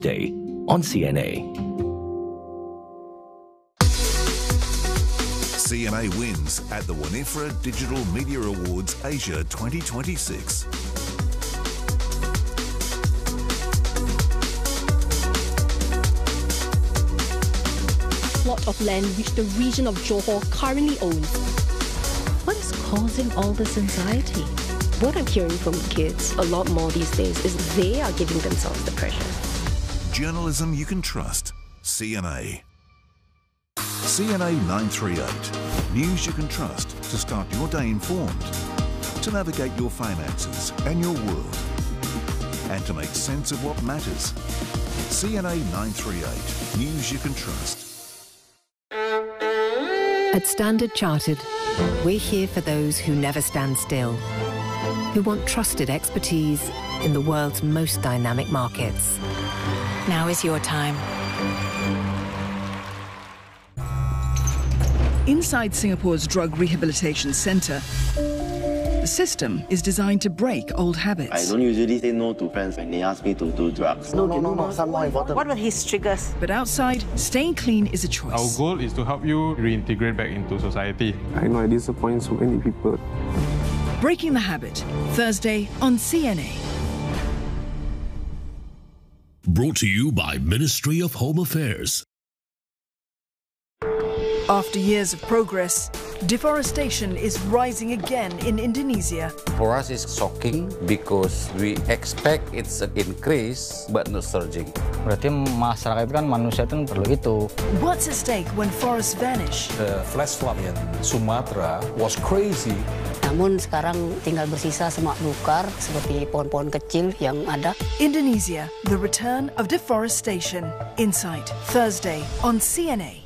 Day on CNA. CNA wins at the Winifred Digital Media Awards Asia 2026. Plot of land which the region of Johor currently owns. What is causing all this anxiety? What I'm hearing from kids a lot more these days is they are giving themselves the pressure. Journalism you can trust. CNA. CNA 938. News you can trust to start your day informed, to navigate your finances and your world, and to make sense of what matters. CNA 938. News you can trust. At Standard Chartered, we're here for those who never stand still, who want trusted expertise in the world's most dynamic markets. Now is your time. Inside Singapore's Drug Rehabilitation Centre, the system is designed to break old habits. I don't usually say no to friends when they ask me to do drugs. No, some more important. What were his triggers? But outside, staying clean is a choice. Our goal is to help you reintegrate back into society. I know I disappoint so many people. Breaking the Habit, Thursday on CNA. Brought to you by Ministry of Home Affairs. After years of progress, deforestation is rising again in Indonesia. For us, it's shocking because we expect it's an increase but not surging. Berarti masyarakat kan manusia itu perlu itu. What's at stake when forests vanish? The flash flood in Sumatra was crazy. Namun sekarang tinggal bersisa semak belukar seperti pohon-pohon kecil yang ada. Indonesia, the return of deforestation. Insight, Thursday on CNA.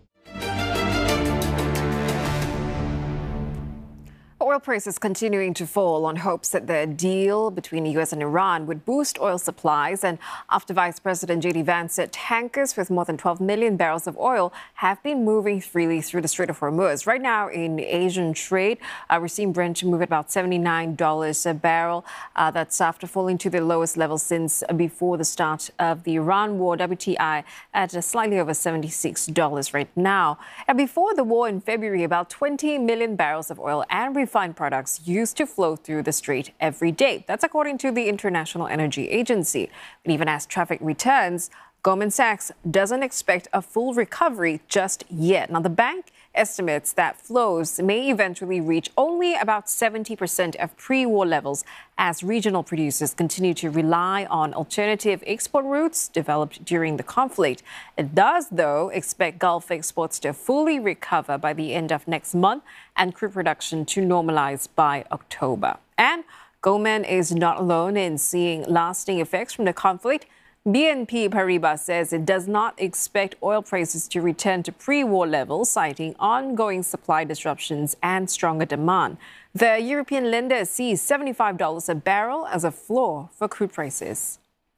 Oil prices continuing to fall on hopes that the deal between the U.S. and Iran would boost oil supplies. And after Vice President J.D. Vance said tankers with more than 12 million barrels of oil have been moving freely through the Strait of Hormuz. Right now in Asian trade, we're seeing Brent move at about $79 a barrel. That's after falling to the lowest level since before the start of the Iran war. WTI at slightly over $76 right now. And before the war in February, about 20 million barrels of oil and refined products used to flow through the strait every day. That's according to the International Energy Agency. But even as traffic returns, Goldman Sachs doesn't expect a full recovery just yet. Now, the bank estimates that flows may eventually reach only about 70% of pre-war levels as regional producers continue to rely on alternative export routes developed during the conflict. It does, though, expect Gulf exports to fully recover by the end of next month and crude production to normalize by October. And Goldman is not alone in seeing lasting effects from the conflict. BNP Paribas says it does not expect oil prices to return to pre-war levels, citing ongoing supply disruptions and stronger demand. The European lender sees $75 a barrel as a floor for crude prices.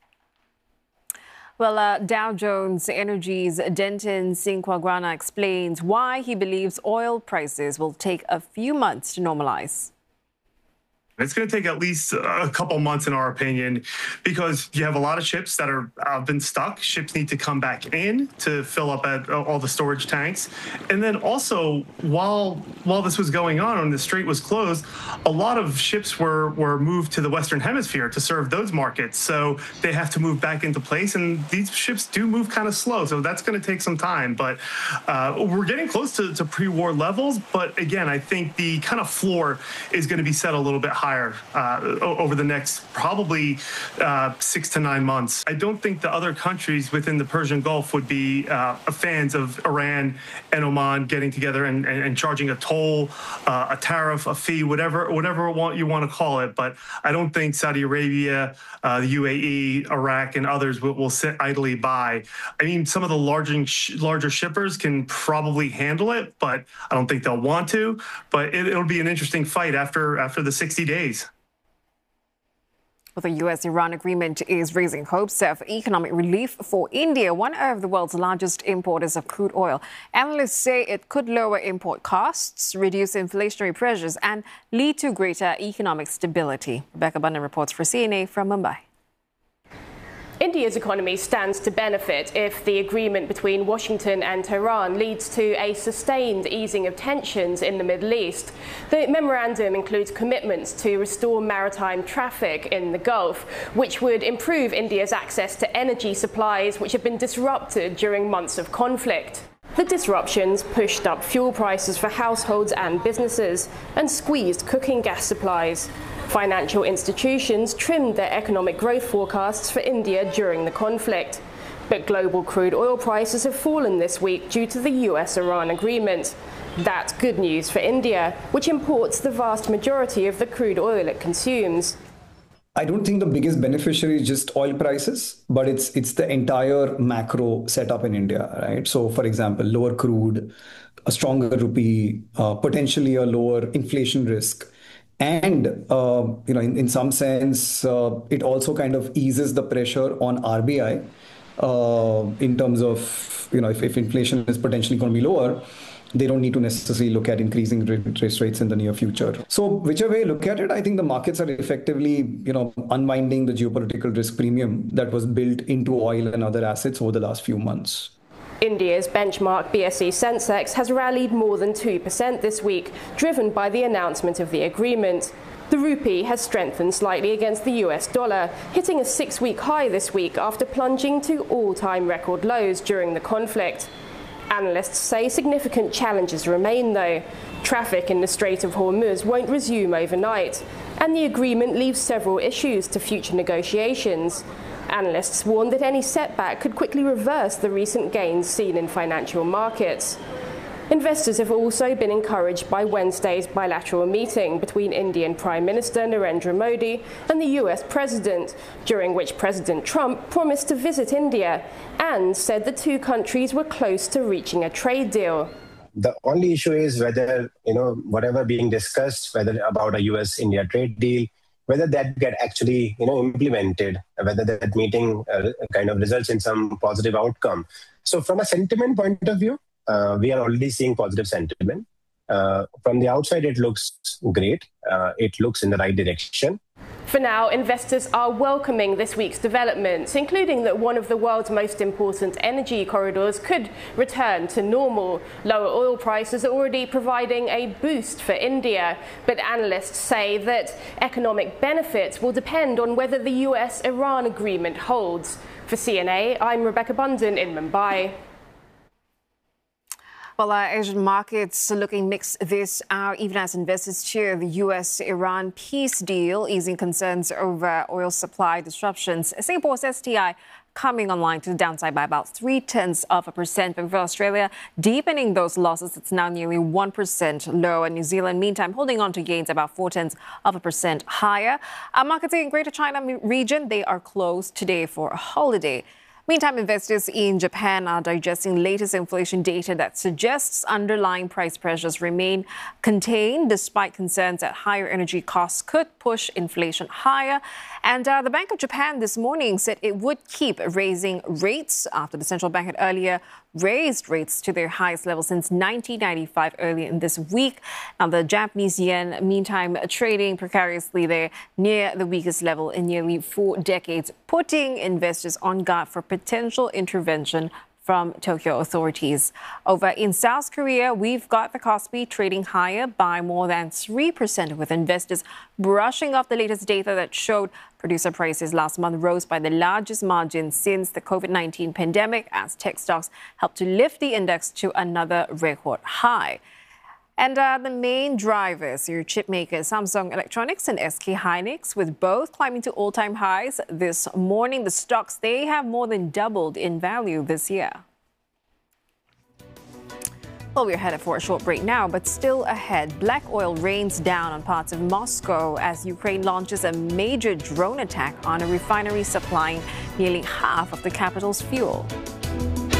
Well, Dow Jones Energy's Denton Sinquagrana explains why he believes oil prices will take a few months to normalize. It's going to take at least a couple months, in our opinion, because you have a lot of ships that have been stuck. Ships need to come back in to fill up at all the storage tanks. And then also, while this was going on and the strait was closed, a lot of ships were moved to the Western Hemisphere to serve those markets. So they have to move back into place. And these ships do move kind of slow. So that's going to take some time. But we're getting close to pre-war levels. But again, I think the kind of floor is going to be set a little bit higher over the next probably 6 to 9 months. I don't think the other countries within the Persian Gulf would be fans of Iran and Oman getting together and charging a toll, a tariff, a fee, whatever you want to call it. But I don't think Saudi Arabia, the UAE, Iraq, and others will sit idly by. I mean, some of the larger shippers can probably handle it, but I don't think they'll want to. But it'll be an interesting fight after the 60 days. Well, the U.S.-Iran agreement is raising hopes of economic relief for India, one of the world's largest importers of crude oil. Analysts say it could lower import costs, reduce inflationary pressures, and lead to greater economic stability. Rebecca Bunnan reports for CNA from Mumbai. India's economy stands to benefit if the agreement between Washington and Tehran leads to a sustained easing of tensions in the Middle East. The memorandum includes commitments to restore maritime traffic in the Gulf, which would improve India's access to energy supplies which have been disrupted during months of conflict. The disruptions pushed up fuel prices for households and businesses and squeezed cooking gas supplies. Financial institutions trimmed their economic growth forecasts for India during the conflict. But global crude oil prices have fallen this week due to the US-Iran agreement. That's good news for India, which imports the vast majority of the crude oil it consumes. I don't think the biggest beneficiary is just oil prices, but it's the entire macro setup in India, right? So, for example, lower crude, a stronger rupee, potentially a lower inflation risk. And, in some sense, it also kind of eases the pressure on RBI in terms of, if inflation is potentially going to be lower, they don't need to necessarily look at increasing interest rates in the near future. So whichever way you look at it, I think the markets are effectively, unwinding the geopolitical risk premium that was built into oil and other assets over the last few months. India's benchmark BSE Sensex has rallied more than 2% this week, driven by the announcement of the agreement. The rupee has strengthened slightly against the US dollar, hitting a 6-week high this week after plunging to all-time record lows during the conflict. Analysts say significant challenges remain, though. Traffic in the Strait of Hormuz won't resume overnight, and the agreement leaves several issues to future negotiations. Analysts warn that any setback could quickly reverse the recent gains seen in financial markets. Investors have also been encouraged by Wednesday's bilateral meeting between Indian Prime Minister Narendra Modi and the US President, during which President Trump promised to visit India and said the two countries were close to reaching a trade deal. The only issue is whether, whatever being discussed, whether about a US-India trade deal, whether that get actually, implemented, whether that meeting kind of results in some positive outcome. So from a sentiment point of view, we are already seeing positive sentiment. From the outside, it looks great. It looks in the right direction. For now, investors are welcoming this week's developments, including that one of the world's most important energy corridors could return to normal. Lower oil prices are already providing a boost for India, but analysts say that economic benefits will depend on whether the US-Iran agreement holds. For CNA, I'm Rebecca Bunden in Mumbai. Well, Asian markets are looking mixed this hour, even as investors cheer the US-Iran peace deal, easing concerns over oil supply disruptions. Singapore's STI coming online to the downside by about 0.3%. But for Australia, deepening those losses, it's now nearly 1% lower. New Zealand, meantime, holding on to gains about 0.4% higher. Markets in Greater China region, they are closed today for a holiday. Meantime, investors in Japan are digesting latest inflation data that suggests underlying price pressures remain contained despite concerns that higher energy costs could push inflation higher. And the Bank of Japan this morning said it would keep raising rates after the central bank had earlier raised rates to their highest level since 1995 earlier in this week. Now, the Japanese yen, meantime, trading precariously there near the weakest level in nearly 4 decades, putting investors on guard for potential intervention from Tokyo authorities. Over in South Korea, we've got the Kospi trading higher by more than 3%, with investors brushing off the latest data that showed producer prices last month rose by the largest margin since the COVID-19 pandemic, as tech stocks helped to lift the index to another record high. And the main drivers, your chip makers, Samsung Electronics and SK Hynix, with both climbing to all-time highs this morning. The stocks, they have more than doubled in value this year. Well, we're headed for a short break now, but still ahead. Black oil rains down on parts of Moscow as Ukraine launches a major drone attack on a refinery supplying nearly half of the capital's fuel.